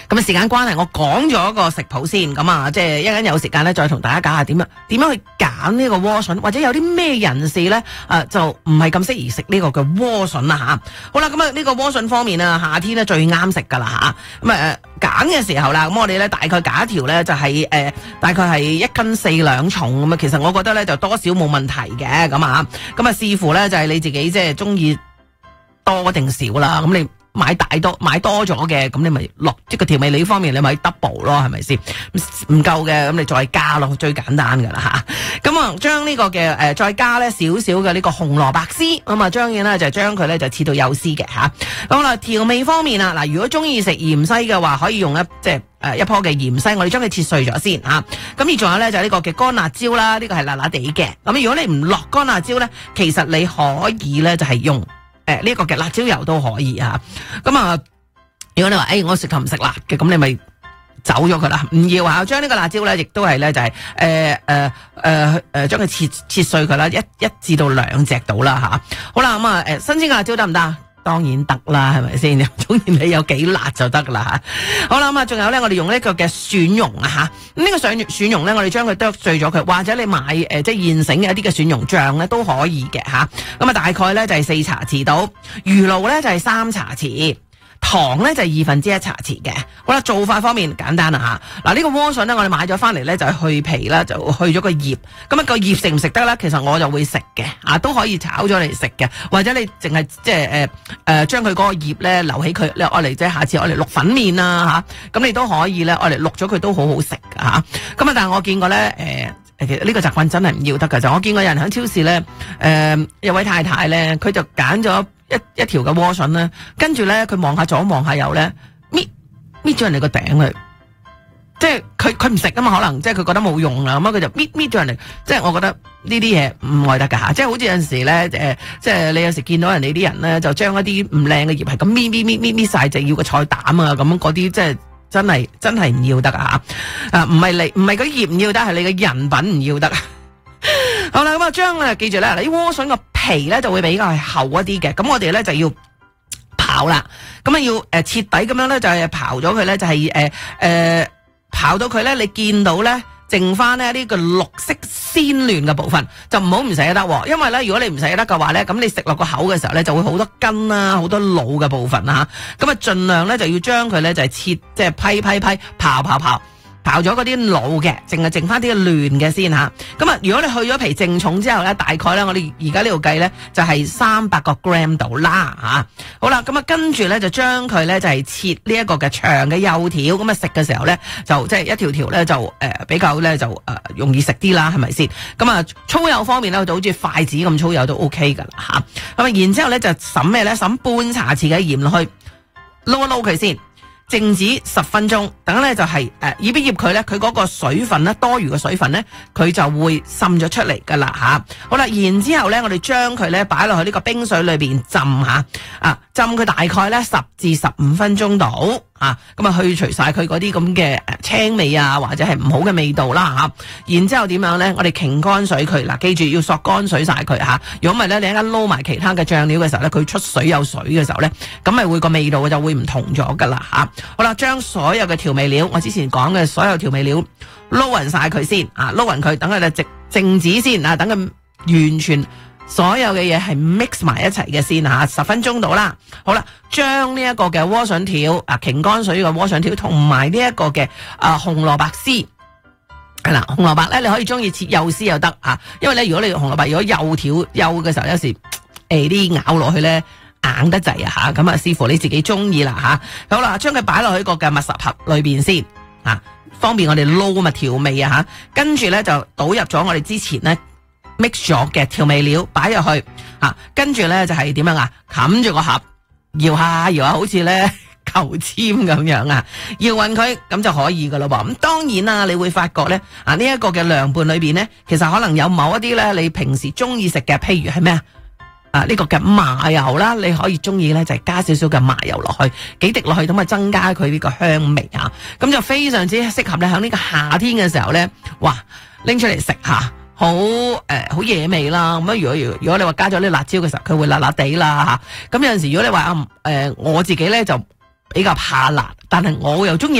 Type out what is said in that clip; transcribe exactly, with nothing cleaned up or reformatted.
咁啊，時間關係，我講咗個食譜先，咁啊，即係一陣有時間咧，再同大家講下點樣點樣去揀呢個萵筍，或者有啲咩人士咧，誒、呃、就唔係咁適宜食呢個嘅萵筍啦吓。好啦，咁啊呢個萵筍方面啊，夏天咧最啱食噶啦吓。咁啊揀嘅時候啦，咁我哋咧大概揀一條咧就係、是、誒、呃、大概係一斤四兩重咁啊。其實我覺得咧就多少冇問題嘅咁啊。咁啊視乎咧就係、是、你自己即係中意多定少啦。咁你買大多買多咗嘅，咁你咪落即係個調味料方面，你咪 double 咯，係咪先？唔夠嘅，咁你再加咯，最簡單噶啦吓。咁啊，將呢個嘅誒、呃、再加咧少少嘅呢個紅蘿蔔絲，咁啊，當然啦就將佢咧就切到幼絲嘅吓。咁啦，調味方面啊，嗱，如果中意食芫茜嘅話，可以用一即係誒一樖嘅芫茜，我哋將佢切碎咗先吓。咁而仲有咧就係呢個嘅乾辣椒啦，呢、這個係辣辣地嘅。咁如果你唔落乾辣椒咧，其實你可以咧就係用。誒，呢、這個嘅辣椒油都可以啊，咁啊，如果你話誒、欸，我食就唔食辣嘅，咁你咪走咗佢啦，唔要啊，將呢個辣椒咧，亦都係咧就係誒誒誒誒，將佢切切碎佢啦，一一至到兩隻到啦吓，好啦，咁啊，誒，新鮮嘅辣椒得唔得？當然得啦，係咪先？總然你有幾辣就得啦吓。好啦，咁啊，仲有咧，我哋用呢個嘅蒜蓉啊吓，呢、這個蒜蒜蓉咧，我哋將佢剁碎咗佢，或者你買誒、呃、即係現成嘅一啲嘅蒜蓉醬咧都可以嘅吓。咁啊，大概咧就係四茶匙到，魚露咧就係三茶匙。糖咧就係二分之一茶匙嘅。好啦，做法方面簡單啦吓。嗱，呢個萵筍咧，我哋買咗翻嚟咧就係去皮啦，就去咗個葉。咁啊個葉食唔食得咧？其實我就會食嘅，啊都可以炒咗嚟食嘅，或者你淨係即係誒誒將佢嗰個葉咧留起佢，你愛嚟即係下次愛嚟淥粉麵啊吓，咁你都可以咧愛嚟淥咗佢都好好食噶吓。咁啊，但係我見過咧誒誒，其實呢個習慣真係唔要得噶。就我見過有人喺超市咧，誒、呃、有位太太咧，佢就揀咗。一一條嘅萵筍咧，跟住咧佢望下左望下右咧，搣搣咗人哋個頂佢，即係佢佢唔食啊嘛，可能即係佢覺得冇用啊，咁佢就搣搣咗人哋，即係我覺得呢啲嘢唔愛得噶吓，即係好似有陣時咧誒，即係你有時見到人哋啲人咧，就將一啲唔靚嘅葉係咁搣搣搣搣搣晒，就要個菜膽啊，咁嗰啲即係真係真係唔要得啊吓，啊唔係你唔係嗰啲葉唔要得，係你嘅人品唔要得。好啦，咁啊，將啊記住咧，嗱啲萵筍個皮咧就會比較係厚一啲嘅，咁我哋咧就要刨啦，咁啊要誒徹底咁樣咧就係刨咗佢咧，就係誒誒刨到佢咧，你見到咧剩翻咧呢個綠色鮮嫩嘅部分，就唔好唔捨得，因為咧如果你唔捨得嘅話咧，咁你食落個口嘅時候咧就會好多筋啦，好多腦嘅部分啦吓，咁啊盡量咧就要將佢咧就係切，即係批批批刨刨刨。刨咗嗰啲老嘅，淨係剩翻啲嫩嘅先吓。咁啊，如果你去咗皮淨重之後咧，大概咧我哋而家呢度計咧就係三百個 gram 度啦吓。好啦，咁啊跟住咧就將佢咧就係切呢一個嘅長嘅幼條，咁啊食嘅時候咧就即係一條條咧就誒、呃、比較咧就誒、呃、容易食啲啦，係咪先？咁啊粗幼方面咧就好似筷子咁粗幼都 OK 噶啦吓。咁啊然之後咧就揼咩咧？揼半茶匙嘅鹽落去，撈一撈佢先。靜止十分鐘，等咧就係誒醃一醃佢咧，佢嗰個水分咧，多餘嘅水分咧，佢就會滲咗出嚟噶啦吓。好啦，然之後咧，我哋將佢咧擺落去呢個冰水裏邊浸吓，啊浸佢大概咧十至十五分鐘度啊，咁啊去除晒佢嗰啲咁嘅誒青味啊，或者係唔好嘅味道啦吓。然之後點樣咧？我哋擎乾水佢，嗱、啊、記住要索乾水晒佢吓。如果唔係咧，你一間撈埋其他嘅醬料嘅時候咧，佢出水有水嘅時候咧，咁咪會個味道就會唔同咗噶啦吓。好啦，將所有嘅調味料，我之前講嘅所有調味料撈勻晒佢先，啊撈勻佢，等佢哋靜靜止先，啊等佢完全所有嘅嘢係 mix 埋一齊嘅先吓，十分鐘到啦。好啦，將呢一個嘅萵筍條，啊擎乾水嘅萵筍條，同埋呢一個嘅啊紅蘿蔔絲，係啦，紅蘿蔔咧你可以中意切幼絲又得啊，因為咧如果你紅蘿蔔如果幼條幼嘅時候，有時誒啲、欸、咬落去咧。硬得滯啊吓，咁啊視乎你自己中意啦吓。好啦，將佢擺落去個嘅密實盒裏邊先啊，方便我哋撈咪調味啊吓。跟住咧就倒入咗我哋之前咧 mix 咗嘅調味料擺入去啊，跟住咧就係點樣啊？冚住個盒，搖下搖下，好似咧求籤咁樣啊，搖勻佢咁就可以噶咯噃。咁當然啦，你會發覺咧啊呢一個嘅涼拌裏邊咧，其實可能有某一啲咧你平時中意食嘅，譬如係咩啊？啊！呢、這個嘅麻油啦，你可以中意咧就係加少少嘅麻油落去，幾滴落去咁啊，增加佢呢個香味啊！咁就非常之適合你喺呢個夏天嘅時候咧，哇！拎出嚟食下，好誒好惹味啦！咁啊，如果如如果你話加咗啲辣椒嘅時候，佢會辣辣地啦吓。咁有陣時如果你話啊誒我自己咧就比較怕辣，但係我又中意。